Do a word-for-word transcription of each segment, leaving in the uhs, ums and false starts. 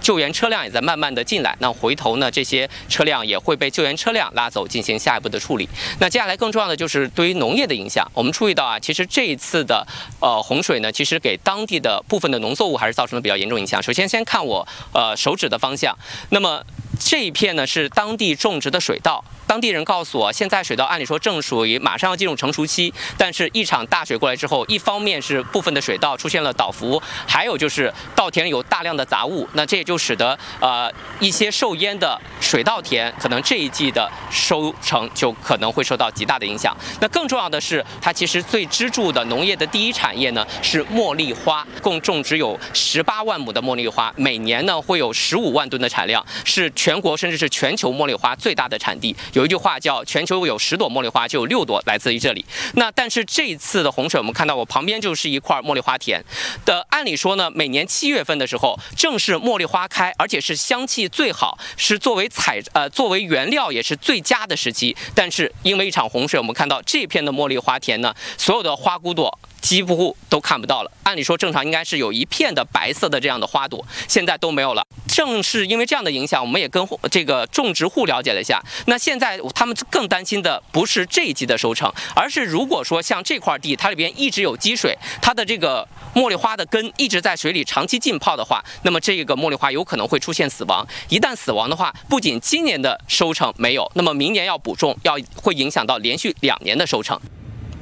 救援车辆也在慢慢的进来。那回头呢，这些车辆也会被救援车辆拉走，进行下一步的处理。那接下来更重要的就是对于农业的影响。我们注意到啊，其实这一次的呃洪水呢，其实给当地的部分的农作物还是造成了比较严重影响。首先，先看我呃手指的方向，那么这一片呢是当地种植的水稻。当地人告诉我，现在水稻按理说正属于马上要进入成熟期，但是一场大水过来之后，一方面是部分的水稻出现了倒伏，还有就是稻田里有大量的杂物，那这也就使得呃一些受淹的水稻田可能这一季的收成就可能会受到极大的影响。那更重要的是，它其实最支柱的农业的第一产业呢是茉莉花，共种植有十八万亩的茉莉花，每年呢会有十五万吨的产量，是全国甚至是全球茉莉花最大的产地。有一句话叫全球有十朵茉莉花，就有六朵来自于这里。那但是这一次的洪水，我们看到我旁边就是一块茉莉花田的，按理说呢，每年七月份的时候正是茉莉花开，而且是香气最好，是作为采呃作为原料也是最佳的时期。但是因为一场洪水，我们看到这片的茉莉花田呢，所有的花骨朵几乎都看不到了。按理说正常应该是有一片的白色的这样的花朵，现在都没有了。正是因为这样的影响，我们也跟这个种植户了解了一下。那现在他们更担心的不是这一季的收成，而是如果说像这块地它里边一直有积水，它的这个茉莉花的根一直在水里长期浸泡的话，那么这个茉莉花有可能会出现死亡。一旦死亡的话，不仅今年的收成没有，那么明年要补种，要会影响到连续两年的收成。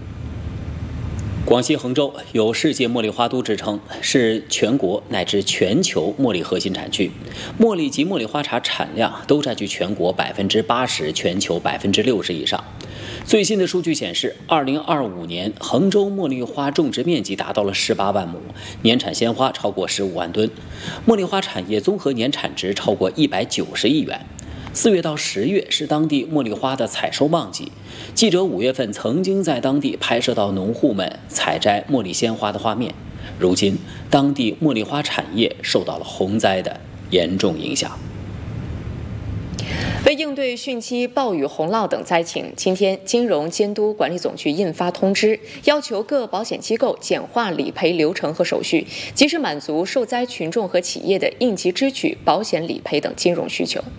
广西衡州有世界茉莉花都之称，是全国乃至全球茉莉核心产区，茉莉及茉莉花茶产量都占据全国百分之八十，全球百分之六十以上。最新的数据显示，二零二五年衡州茉莉花种植面积达到了十八万亩，年产鲜花超过十五万吨，茉莉花产业综合年产值超过一百九十亿元。四月到十月是当地茉莉花的采收旺季，记者五月份曾经在当地拍摄到农户们采摘茉莉鲜花的画面。如今，当地茉莉花产业受到了洪灾的严重影响。 为应对汛期暴雨、洪涝等灾情，今天金融监督管理总局印发通知，要求各保险机构简化理赔流程和手续，及时满足受灾群众和企业的应急支取、保险理赔等金融需求。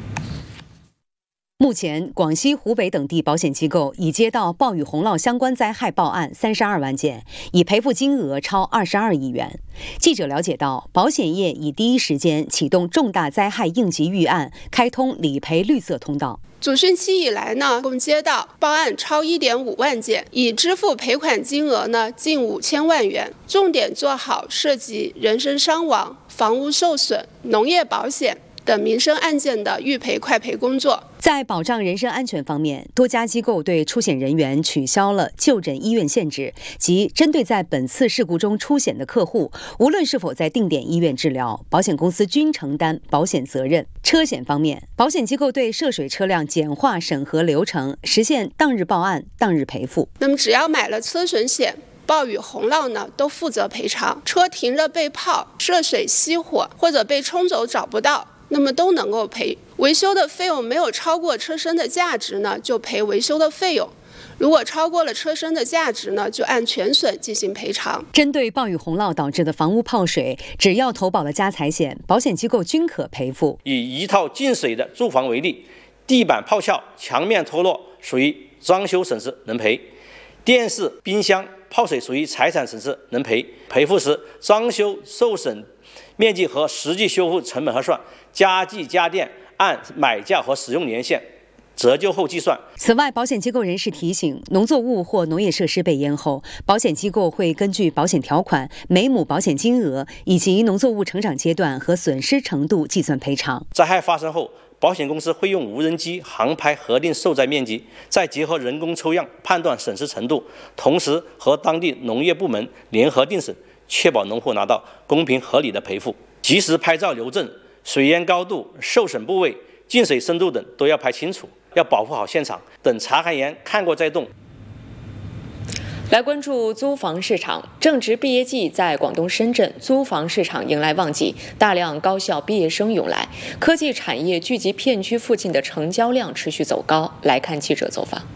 目前，广西、湖北等地保险机构已接到暴雨洪涝相关灾害报案三十二万件，已赔付金额超二十二亿元。记者了解到，保险业已第一时间启动重大灾害应急预案，开通理赔绿色通道。 主汛期以来呢，共接到报案超一点五万件，已支付赔款金额呢近五千万元。重点做好涉及人身伤亡、房屋受损、农业保险等民生案件的预赔快赔工作。 在保障人身安全方面，多家机构对出险人员取消了就诊医院限制，即针对在本次事故中出险的客户，无论是否在定点医院治疗，保险公司均承担保险责任。车险方面，保险机构对涉水车辆简化审核流程，实现当日报案、当日赔付。 那么，只要买了车损险，暴雨洪涝呢，都负责赔偿。车停着被泡、涉水熄火或者被冲走找不到，那么都能够赔。维修的费用没有超过车身的价值呢，就赔维修的费用；如果超过了车身的价值呢，就按全损进行赔偿。 针对暴雨洪涝导致的房屋泡水，只要投保了家财险，保险机构均可赔付。 以一套进水的住房为例，地板泡翘、墙面脱落属于装修损失能赔；电视、冰箱泡水属于财产损失能赔。赔付时，装修受损面积和实际修复成本核算，家具家电按买价和使用年限折旧后计算。 此外，保险机构人士提醒，农作物或农业设施被淹后，保险机构会根据保险条款、每亩保险金额以及农作物成长阶段和损失程度计算赔偿。 灾害发生后，保险公司会用无人机航拍核定受灾面积，再结合人工抽样判断损失程度，同时和当地农业部门联合定审，确保农户拿到公平合理的赔付。及时拍照留证，水淹高度、受损部位、进水深度等都要拍清楚，要保护好现场，等查勘员看过再动。 来关注租房市场，正值毕业季，在广东深圳，租房市场迎来旺季，大量高校毕业生涌来，科技产业聚集片区附近的成交量持续走高。来看记者走访。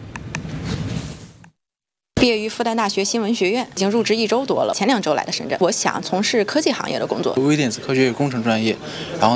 毕业于复旦大学新闻学院，已经入职一周多了。前两周来的深圳，我想从事科技行业的工作， 微电子科学与工程专业，然后